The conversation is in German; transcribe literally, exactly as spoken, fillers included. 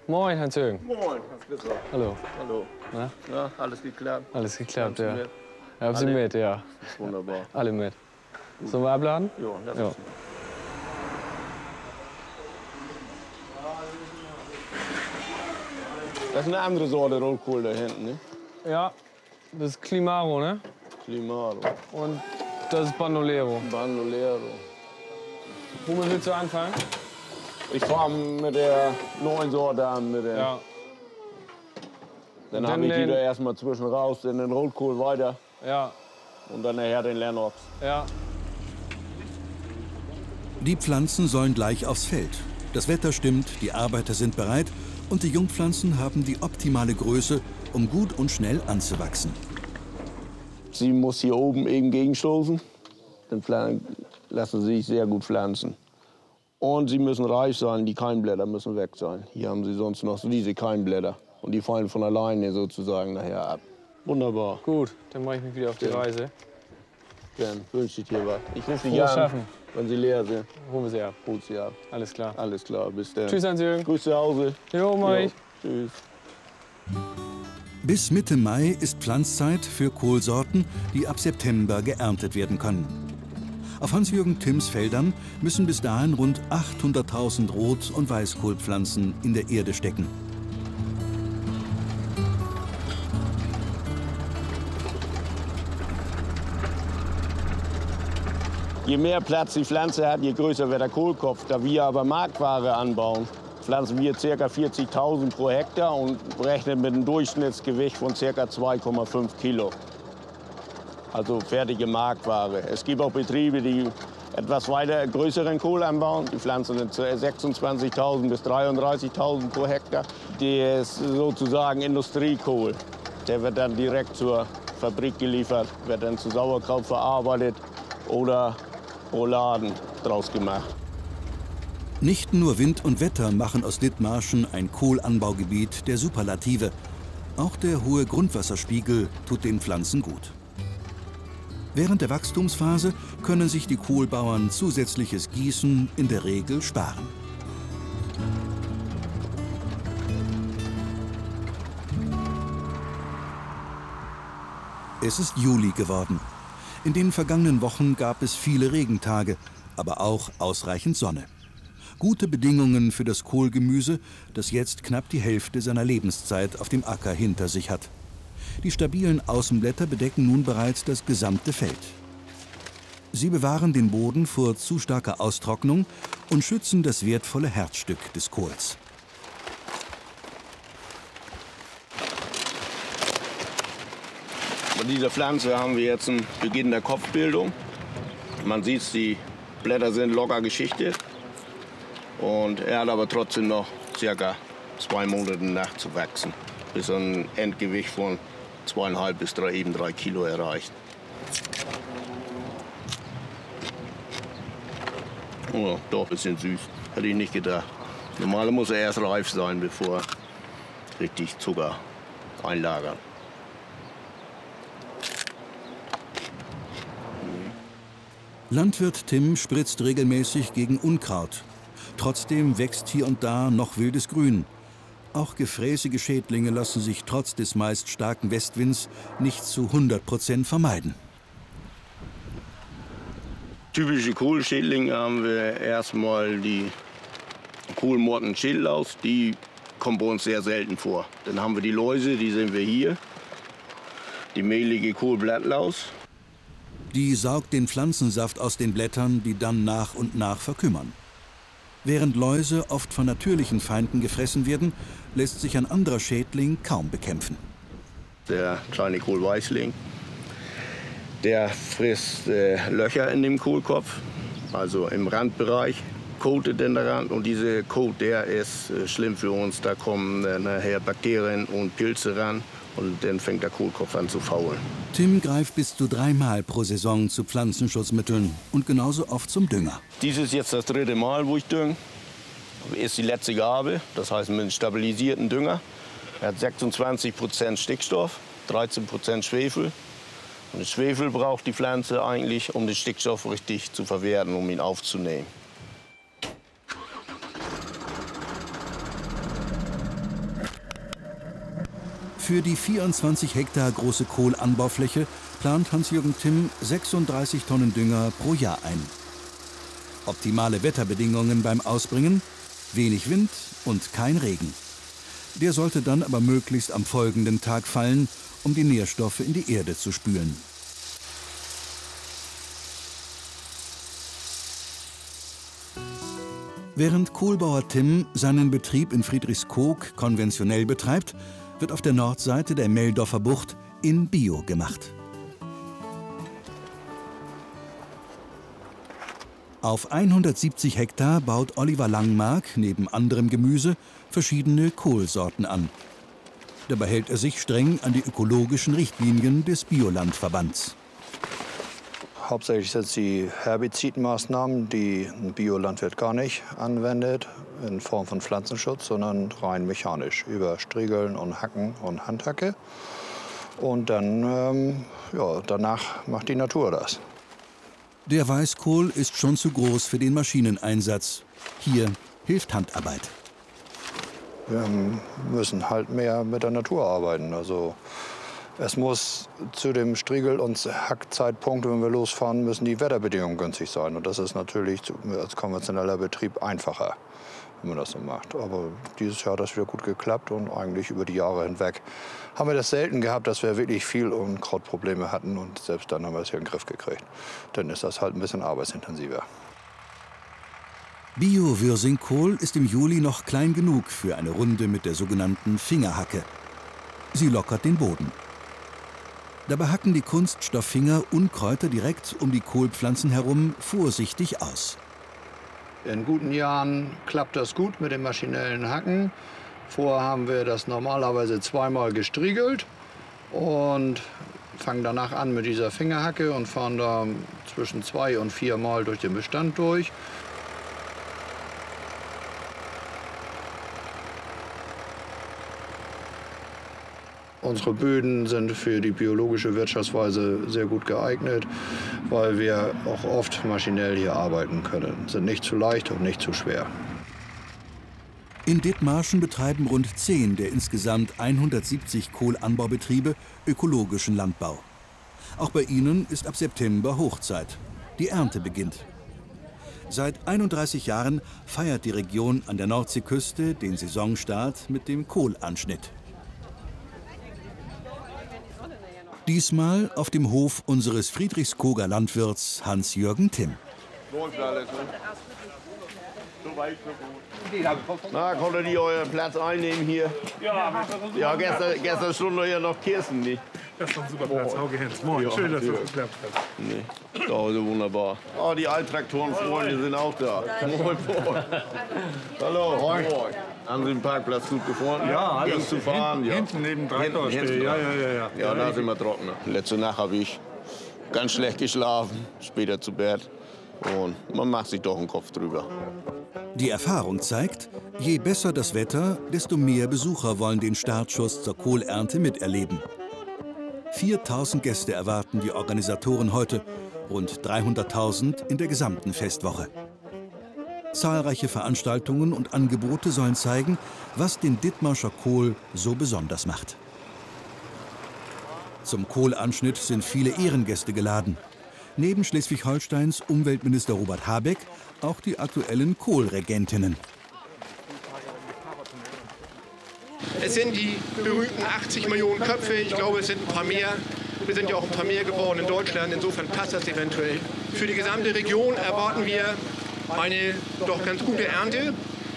Moin, Hans-Jürgen. Moin, Hans Christoph. Hallo. Hallo. Na? Ja, alles geklappt? Alles geklappt, ja. Mit? Ich hab sie mit, ja. Wunderbar. Alle mit. Sollen wir abladen? Ja, das Ja. ist Das ist eine andere Sorte Rotkohl da hinten, ne? Ja, das ist Climaro, ne? Climaro. Und das ist Bandolero. Bandolero. Womit willst du anfangen? Ich fange mit der neuen Sorte an. Mit der. Ja. Dann Und habe ich dann die da den- erstmal zwischen raus, dann den Rotkohl weiter Ja, und dann nachher den Lennox. ja. Die Pflanzen sollen gleich aufs Feld. Das Wetter stimmt, die Arbeiter sind bereit und die Jungpflanzen haben die optimale Größe, um gut und schnell anzuwachsen. Sie muss hier oben eben gegenstoßen, dann pflan- lassen sie sich sehr gut pflanzen. Und sie müssen reif sein, die Keimblätter müssen weg sein. Hier haben sie sonst noch so diese Keimblätter. Und die fallen von alleine sozusagen nachher ab. Wunderbar. Gut, dann mache ich mich wieder auf die Ja. Reise. Dann wünsche ich dir was. Ich rufe Frohes dich an, Schaffen. wenn sie leer sind. Holen wir sie ab. Hol sie ab. Alles klar. Alles klar, bis dann. Tschüss, Hans-Jürgen. Grüß zu Hause. Jo, mach ich. Tschüss. Bis Mitte Mai ist Pflanzzeit für Kohlsorten, die ab September geerntet werden können. Auf Hans-Jürgen Timms Feldern müssen bis dahin rund achthunderttausend Rot- und Weißkohlpflanzen in der Erde stecken. Je mehr Platz die Pflanze hat, je größer wird der Kohlkopf. Da wir aber Marktware anbauen, pflanzen wir ca. vierzigtausend pro Hektar und rechnen mit einem Durchschnittsgewicht von ca. zwei Komma fünf Kilo. Also fertige Marktware. Es gibt auch Betriebe, die etwas weiter größeren Kohl anbauen. Die pflanzen sechsundzwanzigtausend bis dreiunddreißigtausend pro Hektar. Der ist sozusagen Industriekohl. Der wird dann direkt zur Fabrik geliefert, wird dann zu Sauerkraut verarbeitet oder Rouladen draus gemacht. Nicht nur Wind und Wetter machen aus Dithmarschen ein Kohlanbaugebiet der Superlative. Auch der hohe Grundwasserspiegel tut den Pflanzen gut. Während der Wachstumsphase können sich die Kohlbauern zusätzliches Gießen in der Regel sparen. Es ist Juli geworden. In den vergangenen Wochen gab es viele Regentage, aber auch ausreichend Sonne. Gute Bedingungen für das Kohlgemüse, das jetzt knapp die Hälfte seiner Lebenszeit auf dem Acker hinter sich hat. Die stabilen Außenblätter bedecken nun bereits das gesamte Feld. Sie bewahren den Boden vor zu starker Austrocknung und schützen das wertvolle Herzstück des Kohls. Bei dieser Pflanze haben wir jetzt einen Beginn der Kopfbildung. Man sieht, die Blätter sind locker geschichtet. Und er hat aber trotzdem noch circa zwei Monate nachzuwachsen, bis er ein Endgewicht von zweieinhalb bis drei, eben drei Kilo erreicht. Oh, doch ein bisschen süß. Hätte ich nicht gedacht. Normal muss er erst reif sein, bevor er richtig Zucker einlagert. Landwirt Tim spritzt regelmäßig gegen Unkraut. Trotzdem wächst hier und da noch wildes Grün. Auch gefräßige Schädlinge lassen sich trotz des meist starken Westwinds nicht zu hundert Prozent vermeiden. Typische Kohlschädlinge haben wir erstmal die Kohlmotten-Schädellaus. Die kommen bei uns sehr selten vor. Dann haben wir die Läuse, die sehen wir hier. Die mehlige Kohlblattlaus. Die saugt den Pflanzensaft aus den Blättern, die dann nach und nach verkümmern. Während Läuse oft von natürlichen Feinden gefressen werden, lässt sich ein anderer Schädling kaum bekämpfen. Der kleine Kohlweißling, der frisst äh, Löcher in dem Kohlkopf, also im Randbereich, kotet den Rand. Und dieser Kot, der ist äh, schlimm für uns. Da kommen äh, nachher Bakterien und Pilze ran und dann fängt der Kohlkopf an zu faulen. Tim greift bis zu dreimal pro Saison zu Pflanzenschutzmitteln und genauso oft zum Dünger. Dies ist jetzt das dritte Mal, wo ich dünge. Ist die letzte Gabe, das heißt mit einem stabilisierten Dünger. Er hat sechsundzwanzig Prozent Stickstoff, dreizehn Prozent Schwefel. Und den Schwefel braucht die Pflanze eigentlich, um den Stickstoff richtig zu verwerten, um ihn aufzunehmen. Für die vierundzwanzig Hektar große Kohlanbaufläche plant Hans-Jürgen Timm sechsunddreißig Tonnen Dünger pro Jahr ein. Optimale Wetterbedingungen beim Ausbringen, wenig Wind und kein Regen. Der sollte dann aber möglichst am folgenden Tag fallen, um die Nährstoffe in die Erde zu spülen. Während Kohlbauer Timm seinen Betrieb in Friedrichskoog konventionell betreibt, wird auf der Nordseite der Meldorfer Bucht in Bio gemacht. Auf hundertsiebzig Hektar baut Oliver Langmark neben anderem Gemüse verschiedene Kohlsorten an. Dabei hält er sich streng an die ökologischen Richtlinien des Biolandverbands. Hauptsächlich sind es die Herbizidmaßnahmen, die ein Biolandwirt gar nicht anwendet, in Form von Pflanzenschutz, sondern rein mechanisch, über Striegeln und Hacken und Handhacke. Und dann, ähm, ja, danach macht die Natur das. Der Weißkohl ist schon zu groß für den Maschineneinsatz. Hier hilft Handarbeit. Wir müssen halt mehr mit der Natur arbeiten. Also es muss zu dem Striegel- und Hackzeitpunkt, wenn wir losfahren, müssen die Wetterbedingungen günstig sein. Und das ist natürlich als konventioneller Betrieb einfacher, wenn man das so macht. Aber dieses Jahr hat das wieder gut geklappt und eigentlich über die Jahre hinweg haben wir das selten gehabt, dass wir wirklich viel Unkrautprobleme hatten. Und selbst dann haben wir es hier in den Griff gekriegt. Dann ist das halt ein bisschen arbeitsintensiver. Bio-Würsingkohl ist im Juli noch klein genug für eine Runde mit der sogenannten Fingerhacke. Sie lockert den Boden. Dabei hacken die Kunststofffinger Unkräuter direkt um die Kohlpflanzen herum vorsichtig aus. In guten Jahren klappt das gut mit dem maschinellen Hacken. Vorher haben wir das normalerweise zweimal gestriegelt und fangen danach an mit dieser Fingerhacke und fahren da zwischen zwei und vier Mal durch den Bestand durch. Unsere Böden sind für die biologische Wirtschaftsweise sehr gut geeignet, weil wir auch oft maschinell hier arbeiten können. Sind nicht zu leicht und nicht zu schwer. In Dithmarschen betreiben rund zehn der insgesamt hundertsiebzig Kohlanbaubetriebe ökologischen Landbau. Auch bei ihnen ist ab September Hochzeit. Die Ernte beginnt. Seit einunddreißig Jahren feiert die Region an der Nordseeküste den Saisonstart mit dem Kohlanschnitt. Diesmal auf dem Hof unseres Friedrichskooger Landwirts Hans-Jürgen Timm. Na, konntet ihr euren Platz einnehmen hier? Ja, Ja, gestern, gestern stand ja noch Kirsten nicht. das ist doch ein super Platz. Hau Hens. Moin, Ja, schön, dass das ja. geklappt hat. Nee, zu Hause wunderbar. Oh, die Alttraktorenfreunde sind auch da. Moin, moin. Hallo, moin. Haben Sie den Parkplatz gut gefunden? Ja, alles. Ging zu fahren, ja. Hinten neben Hinten, Traktor hinten steht. Ja, dran. ja, ja, ja. Ja, da sind wir trockener. Letzte Nacht habe ich ganz schlecht geschlafen, später zu Bett. Und man macht sich doch einen Kopf drüber. Die Erfahrung zeigt, je besser das Wetter, desto mehr Besucher wollen den Startschuss zur Kohlernte miterleben. viertausend Gäste erwarten die Organisatoren heute, rund dreihunderttausend in der gesamten Festwoche. Zahlreiche Veranstaltungen und Angebote sollen zeigen, was den Dithmarscher Kohl so besonders macht. Zum Kohlanschnitt sind viele Ehrengäste geladen. Neben Schleswig-Holsteins Umweltminister Robert Habeck auch die aktuellen Kohlregentinnen. Es sind die berühmten achtzig Millionen Köpfe. Ich glaube, es sind ein paar mehr. Wir sind ja auch ein paar mehr geworden in Deutschland. Insofern passt das eventuell. Für die gesamte Region erwarten wir eine doch ganz gute Ernte.